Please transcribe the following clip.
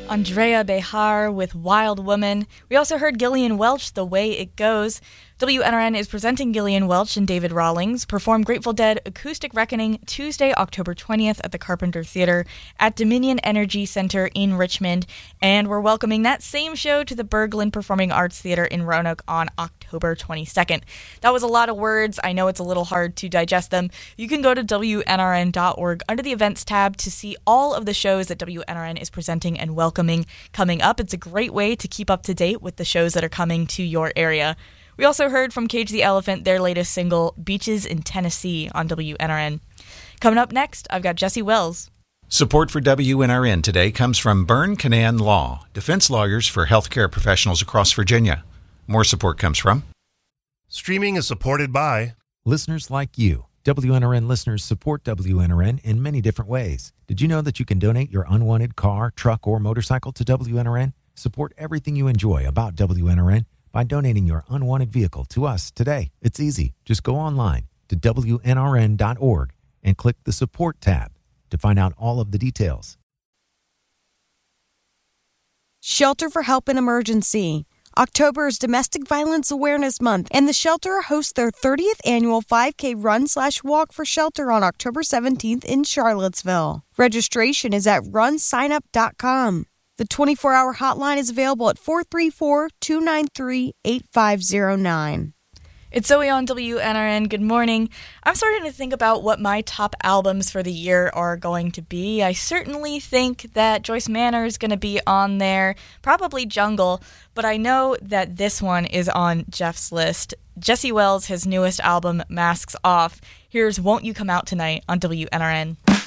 Andrea Behar with Wild Woman. We also heard Gillian Welch, The Way It Goes. WNRN is presenting Gillian Welch and David Rawlings perform Grateful Dead Acoustic Reckoning Tuesday, October 20th at the Carpenter Theater at Dominion Energy Center in Richmond. And we're welcoming that same show to the Berglund Performing Arts Theater in Roanoke on October 22nd. That was a lot of words. I know it's a little hard to digest them. You can go to WNRN.org under the events tab to see all of the shows that WNRN is presenting and welcoming coming up. It's a great way to keep up to date with the shows that are coming to your area. We also heard from Cage the Elephant, their latest single, Beaches in Tennessee, on WNRN. Coming up next, I've got Jesse Wells. Support for WNRN today comes from Byrne Canaan Law, defense lawyers for healthcare professionals across Virginia. More support comes from Streaming is supported by listeners like you. WNRN listeners support WNRN in many different ways. Did you know that you can donate your unwanted car, truck, or motorcycle to WNRN? Support everything you enjoy about WNRN by donating your unwanted vehicle to us today. It's easy. Just go online to WNRN.org and click the Support tab to find out all of the details. Shelter for Help in Emergency. October is Domestic Violence Awareness Month, and the shelter hosts their 30th annual 5K run/walk for shelter on October 17th in Charlottesville. Registration is at runsignup.com. The 24-hour hotline is available at 434-293-8509. It's Zoe on WNRN. Good morning. I'm starting to think about what my top albums for the year are going to be. I certainly think that Joyce Manor is going to be on there, probably Jungle, but I know that this one is on Jeff's list. Jesse Wells, his newest album, Masks Off. Here's Won't You Come Out Tonight on WNRN.